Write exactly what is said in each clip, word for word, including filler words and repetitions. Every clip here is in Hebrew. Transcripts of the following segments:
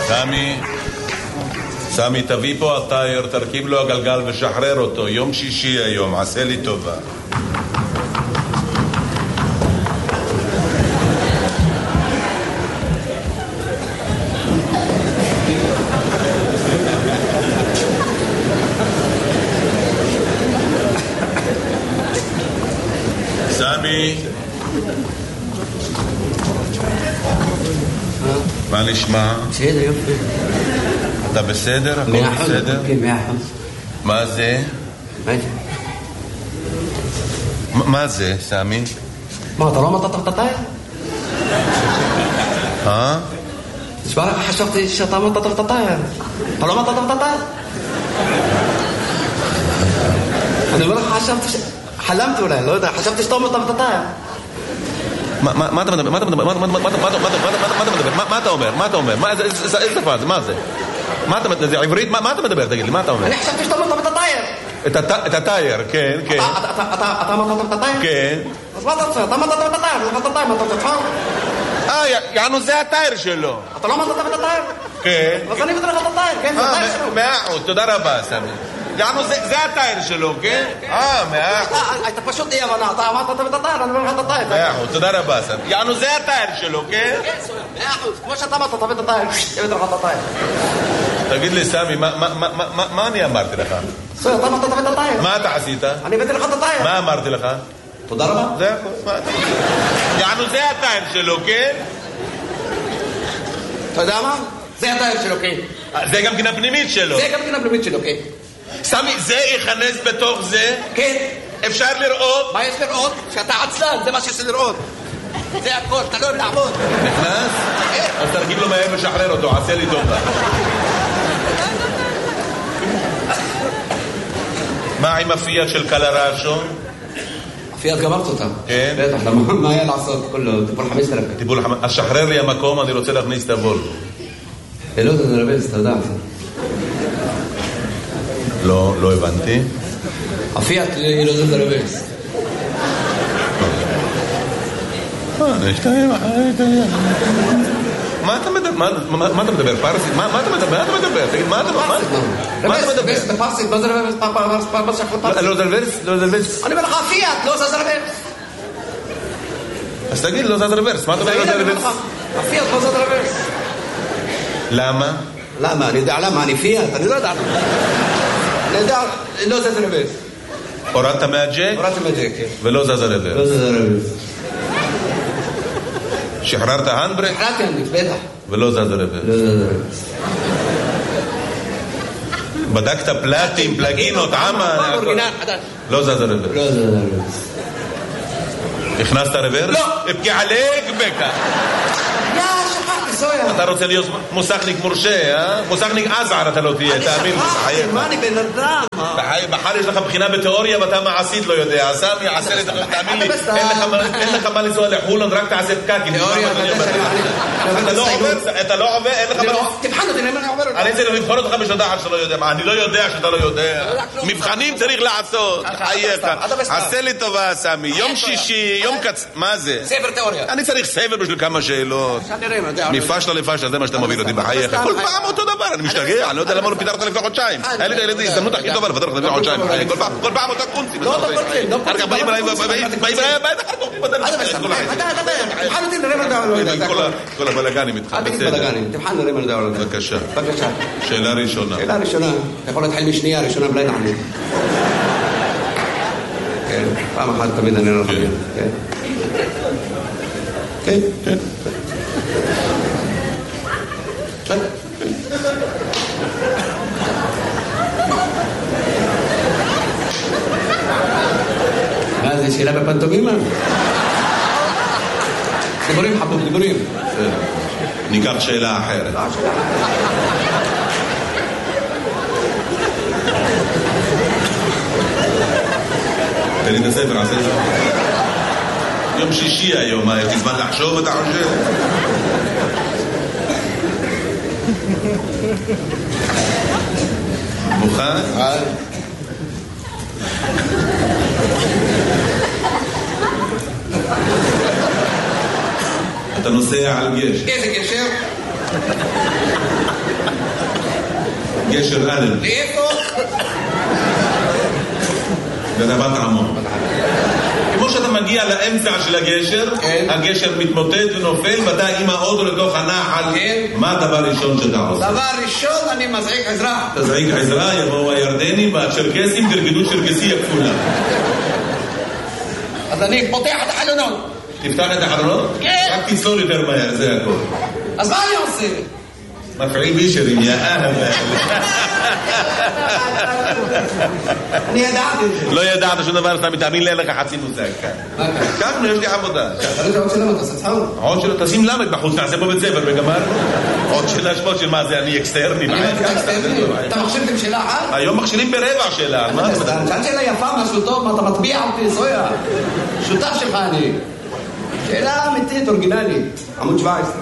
סמי, סמי, תביא פה הטייר, תרכיב לו הגלגל ושחרר אותו. יום שישי היום, עשה לי טובה. סמי, מה נשמע? בסדר, יופי. אתה בסדר? הכל בסדר? כן, מאה אחוז. מה זה? מה זה? מה זה, סמי? מה, אתה לא אמרת את הטייר? אה? תשמע לך, חשבתי שאתה אמרת את הטייר. אתה לא אמרת את הטייר? אני אומר לך, חשבתי ש... חלמתי אולי, לא יודע, חשבתי שאתה אמרת את הטייר. מה אתה מדבר? מה אתה מדבר? מה אתה מדבר? מה אתה אומר? מה אתה אומר? איזה שפה זה? מה זה? מה אתה מדבר? זה עברית? מה אתה מדבר? תגיד לי, מה אתה אומר? אני חשבתי שאתה אמרת את הטייר. את הטייר, כן, כן. אתה אמרת את הטייר? כן. אז מה אתה רוצה? אתה אמרת את הטייר, אתה אמרת את הטייר, מה אתה רוצה? אה, יענו זה הטייר שלו. אתה לא אמרת את הטייר? כן. אז אני אבטל לך את הטייר, כן, זה הטייר שלו. מאה אחוז, תודה רבה, סמי. יענו זה הטייר שלו, כן? אה, מאה אחוז. אתה פשוט אי הבנה, אתה אמרת את הטייר, אני אומר לך את הטייר. מאה אחוז, תודה רבה, סמי. יענו זה הטייר שלו, כן? כן, מאה אחוז, כמו שאתה אמרת, תביא את הטייר, תביא לך את הטייר. תגיד לי, סמי, מה אני אמרתי לך? סוי, אתה אמרת תביא את הטייר. מה אתה עשית? אני הבאתי לך את הטייר. מה אמרתי לך? תודה רבה. זה הכל, מה אתה... יענו זה הטייר שלו, כן? אתה יודע מה? זה הטייר שלו, כן. זה גם גינה פנימית שלו. זה גם גינה פנימית שלו, כן. סמי, זה יכנס בתוך זה? כן. אפשר לראות? מה יש לראות? שאתה עצלן, זה מה שיש לראות. זה הכל, אתה לא אוהב לעבוד. נכנס? אז תרגיל לו מהר ושחרר אותו, עשה לי טובה. מה עם הפיאט של קלרשו? הפיאט גמרת אותה. כן? בטח, מה היה לעשות? כולו, טיפול חמש אלף. טיפול חמש... אז שחרר לי המקום, אני רוצה להכניס את הוולבו. לא, זה נרבז, אתה יודע. לא, לא הבנתי. הפיאט היא לא זה נרבז. מה אתה מדבר? מה אתה מדבר? פרסית? מה אתה מדבר? מה אתה מדבר? תגיד, מה אתה מדבר? מה אתה מדבר? זה פרסית, מה זה רבז? לא זה רוורס? לא זה רוורס? אני אומר לך, הפיאט, לא זה רבז. אז תגיד, לא זה רוורס. מה אתה אומר? לא זה רוורס? הפיאט, לא זה רבז. למה? למה? אני יודע למה, אני פיאט, אני לא יודע למה. אני יודע, לא זה רבז. הורדת מהג'ק? הורדתי מהג'ק, כן. ולא זז הרוורס? לא זה רבז. שחררת הנדברק? שחררתי הנדברק, בטח. ולא זז הרוורס? לא זה רבז. בדקת פלטים, פלגינות, עמה? לא זז הרוורס? לא זה רבז. הכנסת הרוורס? לא! אפקי עליק בקה. יא, שכחתי, סויה. אתה רוצה להיות מוסכניק מורשה, אה? מוסכניק עזער אתה לא תהיה, תאמין לי. אני שכחתי, מה אני בן אדם? בחר יש לך בחינה בתיאוריה ואתה מעשית לא יודע. סמי, עשה לי, תאמין לי, אין לך מה לנסוע לחולון, רק תעשה פקקים. תיאוריה, אתה לא עובר, אתה לא עובר, אין לך מה... תבחן אותי, אני עובר אותי. אני צריך לבחון אותך בשביל דעת שאתה לא יודע. אני לא יודע שאתה לא יודע. מבחנים צריך לעשות. חייך. עשה לי טובה, סמי. יום שישי, יום קצ... מה זה? ספר תיאוריה. אני צריך ספר בשביל כמה שאלות. מפשלה לפשלה, זה מה שאתה מוביל אותי בחייך. כל פעם אותו דבר, אני משתגע. אני לא יודע למה לא פיתרת לפני חודשיים. היה לי את הילדים, הזדמנות הכי טובה לפתר לך לפני חודשיים. כל פעם אותה קונצים. לא, לא קונצים. אחר כך באים אליי, באים אליי, באים אליי, כל הבלגנים איתך. אל תגיד בלגנים, תבחן נראה מה לדבר על זה. בבקשה. בבקשה. שאלה ראשונה. שאלה ראשונה. אתה יכול להתחיל משנייה, ראשונה בלי נענה. כן, פעם אחת תמיד אני לא יכול. כן. כן, כן. כן. מה זה, שאלה בפנטומימה? דיבורים חבוב, דיבורים. ניקח שאלה אחרת. תן לי את הספר, עשה את זה. יום שישי היום, יש לי זמן לחשוב, אתה חושב? מוכן? אתה נוסע על גשר. איזה גשר? לגשר אלן. לאיפה? ברבת עמון. כמו שאתה מגיע לאמצע של הגשר, הגשר מתמוטט ונופל, ואתה עם האוטו לתוך הנחל, מה הדבר הראשון שאתה עושה? דבר ראשון, אני מזעיק עזרה. תזעיק עזרה, יבואו הירדנים והצ'רקסים, תרקדו צ'רקסי הכפולה. אז אני פותח את החלונות. תפתח את החלונות? כן. רק תיסול יותר מהר, זה הכל. אז מה אני עושה? מפעיל בישרים, יא אהבה. אני ידעתי את זה. לא ידעת שום דבר, אתה מתאמין לי, אין לך חצי מושג. ככה, יש לי עבודה. אבל זה עוד שאלה, אתה עושה צחוק? עוד שאלה, תשים למד בחוץ, נעשה פה בית ספר וגמר. עוד שאלה שמות של מה זה, אני אקסטרני. אתה מכשירתם שאלה אחת? היום מכשירים ברבע שאלה. שאלת שאלה יפה, משהו טוב, מה אתה מטביע אותי, סויה? שותף שלך אני. שאלה אמיתית, אורגינלית. עמוד שבע עשרה.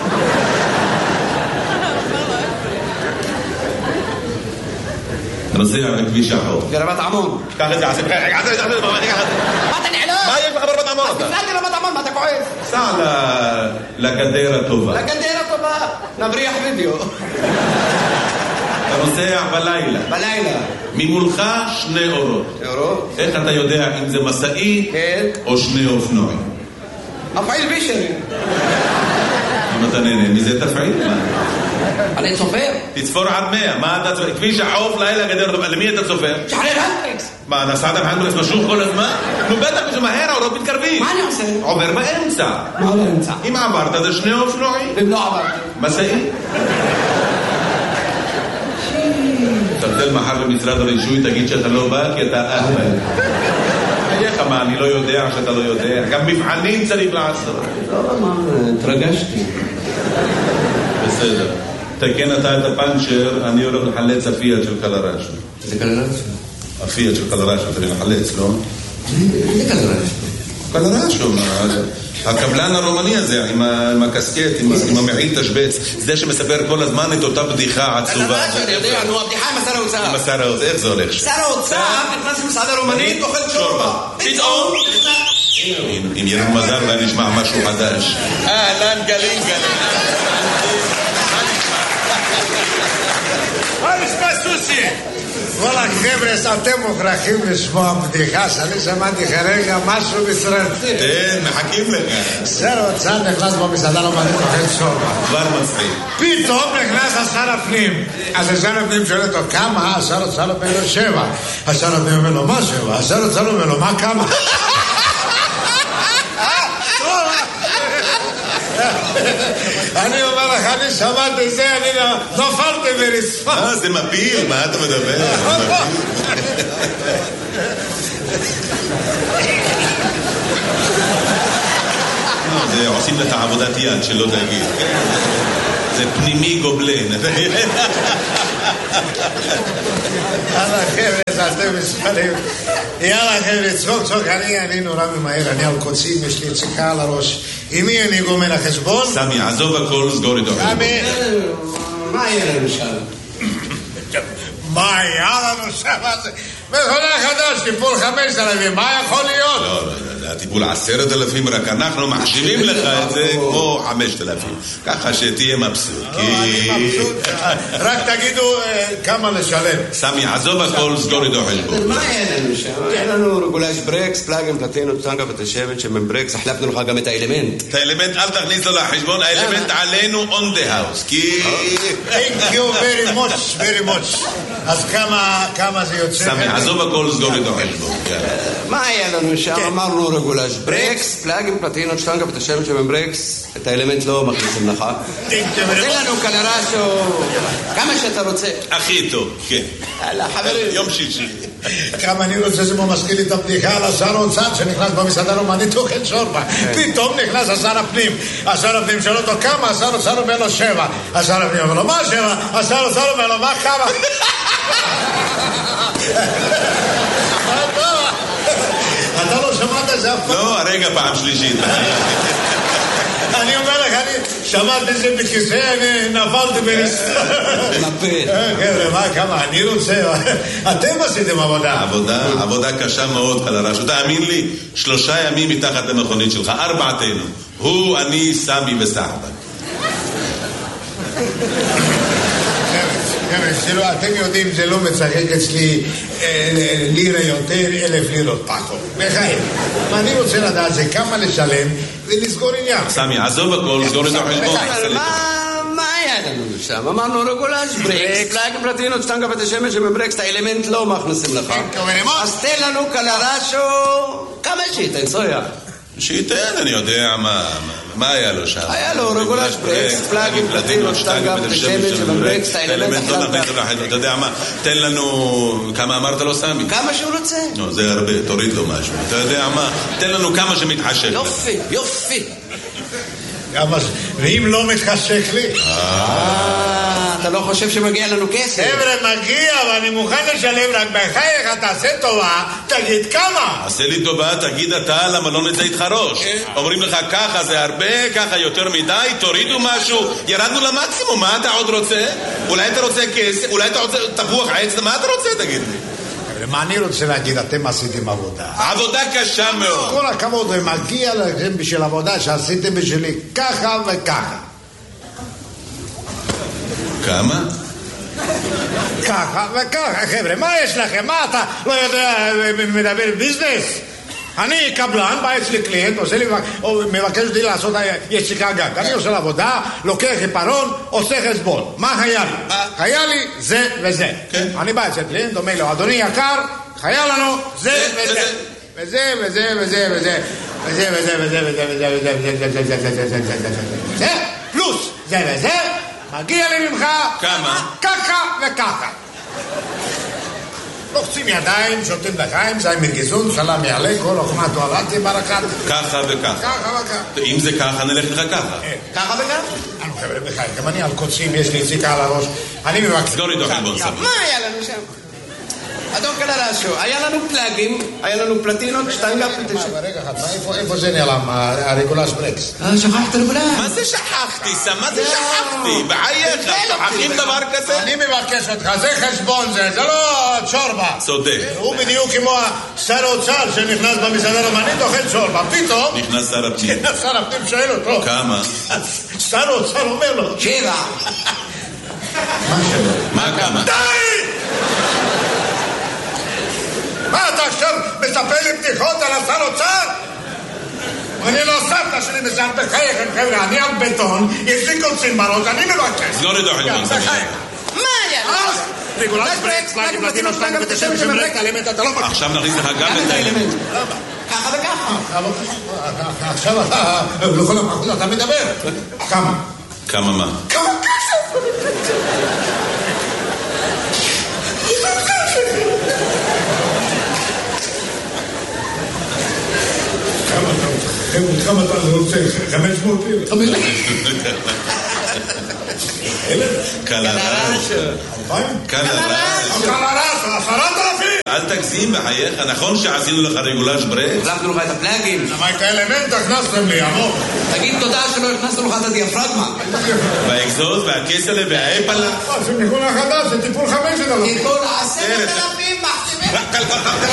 נוסע בכביש החור. ברבת עמון. קח את זה, עשי בחייך, עשי את זה, מה אתה נעלם? מה יש לך ברבת עמון אתה? תפלאתי לרבת עמון, מה אתה כועס? סע לגדר הטובה. לגדר הטובה, נבריח וידאו. אתה נוסע בלילה. בלילה. ממולך שני אורות. אורות? איך אתה יודע אם זה מסעי או שני אופנועים? מפעיל בישרי. אם אתה נהנה מזה תפעיל. אני צופר. תצפור עד מאה. מה אתה צופר? כביש החוף לילה גדר הטובה. למי אתה צופר? שחרר הנדריקס. מה, נסעת בהנדריקס משוך כל הזמן? נו בטח שזה מהר, האורות מתקרבים. מה אני עושה? עובר באמצע. מה באמצע? אם עברת זה שני אופנועים. אם לא עברתי. מסעי. תרצל מחר במשרד הרישוי, תגיד שאתה לא בא כי אתה אהבל. איך מה, אני לא יודע שאתה לא יודע. גם מבחנים צריך לעשות. לא, מה, התרגשתי. בסדר. תקן אתה את הפנצ'ר, אני הולך לחלץ הפיאט של קלרשו. זה קלרשו? הפיאט של קלרשו, אתה לחלץ, לא? זה קלרשו. קלרשו, הקבלן הרומני הזה, עם הקסקט, עם המעיל תשבץ, זה שמספר כל הזמן את אותה בדיחה עצובה. קלרשו, אני יודע, נו, הבדיחה עם השר האוצר. עם השר האוצר, איך זה הולך? שר האוצר נכנס למסעדה רומנית, אוכל שורבה. פתאום אם יהיה לנו מזל ואני נשמע משהו חדש. אהלן גלים גלים. מה נשמע סוסי? וואלה חבר'ה, אתם מוכרחים לשמוע בדיחה שאני שמעתי כרגע משהו מסרטי. כן, מחכים לך. שר האוצר נכנס במסעדה רומנית אוכל שורבה. כבר מצחיק. פתאום נכנס השר הפנים. אז השר הפנים שואל אותו כמה? השר האוצר אומר לו שבע. השר הפנים אומר לו מה שבע? השר האוצר אומר לו מה כמה? אני אומר לך, אני שמעתי זה, אני נופלתי ברצפה. מה, זה מפיל, מה אתה מדבר? זה עושים לך עבודת יד שלא תגיד. זה פנימי גובלן. יאללה חבר'ה, אתם מספרים. יאללה חבר'ה, צחוק צחוק, אני נורא ממהר, אני על קוצים, יש לי יציקה על הראש. עם מי אני גומר החשבון? סמי, עזוב הכל, סגור איתו. סמי, מה יהיה לנו שם? מה היה לנו שם? מכונה חדש, טיפול חמש אלפים, מה יכול להיות? לא, לא, הטיפול עשרת אלפים, רק אנחנו מחשיבים לך את זה כמו חמשת אלפים. ככה שתהיה מבסוט. אני מבסוט. רק תגידו כמה לשלם. סמי, עזוב הכל, סגור איתו חשבון. מה יהיה לנו שם? יהיה לנו רגולש ברקס, פלאגים, פלטינות, טנקה ותשבת שמן ברקס, החלפנו לך גם את האלמנט. את האלמנט אל תכניס לו לחשבון, האלמנט עלינו on the house. כי... Thank you very much, very much. אז כמה זה יוצא? סמי, עזוב הכל, סגור איתו חשבון. מה היה לנו שם? אמרנו רגולש ברקס, פלאגים, פלטינות, טנקה ותשבת שמן ברקס, את האלמנט לא מכניסים לך. תן לנו קלרשו, כמה שאתה רוצה. הכי טוב, כן. יאללה, חברים. יום שישי. כמה אני רוצה, זה מזכיר לי את הבדיחה על השר האוצר שנכנס במסעדה רומנית אוכל שורבה. פתאום נכנס השר הפנים. השר הפנים שואל אותו כמה, השר האוצר אומר לו שבע. השר הפנים אומר לו מה שבע? השר האוצר אומר לו מה כמה? אתה לא שמעת את זה אף פעם? לא, הרגע פעם שלישית. אני אומר לך, אני שמעתי את זה בכיסא, אני נפלתי ברצפה. נפל. חבר'ה, מה, כמה, אני רוצה... אתם עשיתם עבודה. עבודה, עבודה קשה מאוד, קלרשו. תאמין לי, שלושה ימים מתחת למכונית שלך, ארבעתנו. הוא, אני, סמי וסחבק. אתם יודעים, זה לא מצחק אצלי לירה יותר, אלף לירות פחות. בחיים. אני רוצה לדעת זה כמה לשלם ולסגור עניין. סמי, עזוב הכל, סגור את החשבון. מה היה לנו שם? אמרנו רגולש, ברקס, פלאגים פלטינות, שטנגה ותשמש שבברקס את האלמנט לא מכניסים לך. אז תן לנו קלרשו כמה שייתן, סויה. שייתן, אני יודע מה, מה היה לו שם? היה לו רגולש, ברקס, פלאגים פלטינות, שטנגה ותשמש שבברקס את האלמנט לא מכניסים לך. אתה יודע מה, תן לנו, כמה אמרת לו סמי? כמה שהוא רוצה. לא, זה הרבה, תוריד לו משהו. אתה יודע מה, תן לנו כמה שמתחשק. יופי, יופי. ואם לא מתחשק לי? אה, אתה לא חושב שמגיע לנו כסף? חבר'ה, מגיע, ואני מוכן לשלם, רק בחייך, תעשה טובה, תגיד כמה. עשה לי טובה, תגיד אתה, למה לא נצא איתך ראש? אומרים לך ככה זה הרבה, ככה יותר מדי, תורידו משהו, ירדנו למקסימום, מה אתה עוד רוצה? אולי אתה רוצה כסף, אולי אתה רוצה תפוח עץ, מה אתה רוצה, תגיד לי? מה אני רוצה להגיד, אתם עשיתם עבודה. עבודה קשה מאוד. כל הכבוד, ומגיע לכם בשביל עבודה שעשיתם בשבילי ככה וככה. כמה? ככה וככה, חבר'ה, מה יש לכם? מה אתה לא יודע, מדבר ביזנס? אני קבלן, בא אצלי קליינט, עושה לי, מבקש אותי לעשות יציקה גג. אני עושה לעבודה, לוקח עיפרון, עושה חשבון. מה היה לי? היה לי זה וזה. אני בא אצל קליינט, אומר לו, אדוני יקר, היה לנו זה וזה. וזה וזה וזה וזה. וזה וזה וזה וזה וזה וזה וזה וזה וזה וזה פלוס זה וזה, מגיע לי ממך כמה? ככה וככה. לוחצים ידיים, שותים לחיים, זי מרגיזון, סלם יעלה, כל אוכמה תועלתי ברקת. ככה וככה. ככה וככה. אם זה ככה, נלך לך ככה. ככה וככה? אנו חבר'ה בחיים, גם אני על קוצים, יש לי יציקה על הראש. אני מבקש. סגור איתו חלבון סביר. מה היה לנו שם? אדון קלרשו, היה לנו פלאגים, היה לנו פלטינות, שטנגה פלטינות. רגע אחד, איפה זה נעלם, הרגולש ברקס? שכחת רגולש. מה זה שכחתי, סם? מה זה שכחתי? בחייך, שכחים דבר כזה? אני מבקש אותך, זה חשבון זה, זה לא צ'ורבה. צודק. הוא בדיוק כמו שר האוצר שנכנס במסעדה רומנית, אוכל צ'ורבה, פתאום... נכנס שר הפנים. שר הפנים שואל אותו. כמה? שר האוצר אומר לו. שבע. מה שבע? מה כמה? די! מה אתה עכשיו מספר לי בדיחות על השר אוצר? אני לא סבתא שלי מסעד בחייכם, חבר'ה, אני על בטון, יש לי קוצים בראש, אני מבקש. סגור איתו חלבון סביר. מה היה? רגולש ברקס, פלאגים פלטינות, שטנגה ותשמש שבברקס, את האלמנט אתה לא מכיר. עכשיו נכניס לך גם את האלמנט. ככה וככה. עכשיו אתה, לכל הפחות אתה מדבר. כמה? כמה מה? כמה כסף? כמה אתה רוצה? חמש מאות לירות? חמש קלרש. קלרש. קלרש, עשרת אלפים! אל תגזים בחייך, נכון שעשינו לך רגולש ברקס? הלכנו לך את הפלאגים. למה את האלמנט הכנסתם לי, עמוק? תגיד תודה שלא הכנסנו לך את הדיאפרגמה. והאקזוז והכסלה והאפלה. זה ניחול החדש, זה טיפול חמשת אלפים. טיפול עשרת אלפים מחשיבים.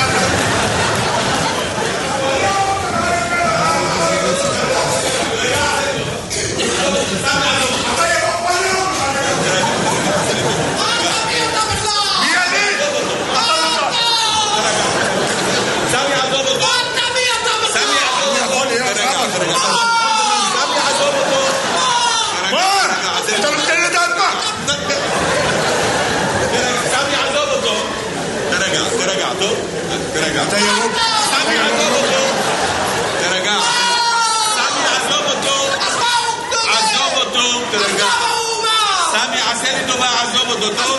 תרגע. אתה ירוק. סמי, עזוב אותו. תרגע. סמי, עזוב אותו. עזוב אותו. תרגע. סמי, עשה לי טובה, עזוב אותו. טוב?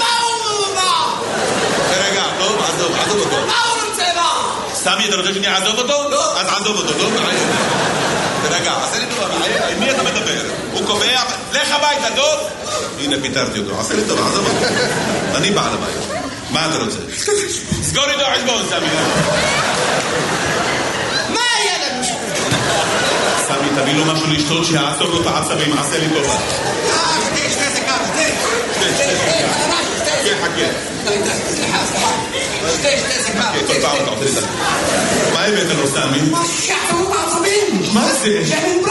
תרגע, טוב? עזוב, עזוב אותו. סמי, אתה רוצה שאני אעזוב אותו? לא. אז עזוב אותו, טוב? תרגע, עשה לי טובה. עם מי אתה מדבר? הוא קובע, לך הביתה, טוב? הנה, פיתרתי אותו. עשה לי טובה, עזוב אותו. אני בעל הבית. מה אתה רוצה? סגור איתו חשבון, סמי. מה היה לנו? סמי, תביא לו משהו לשתות שיעצור לו את העצבים, עשה לי טובה. אה, שתי, שתי סיכה, שתי. שתי, שתי, שתי. חכה. סליחה, סליחה. שתי, שתי סיכה. כל פעם אתה עושה לי את זה. מה הבאת לו, סמי? מה שחררו בעצבים? מה זה? שמן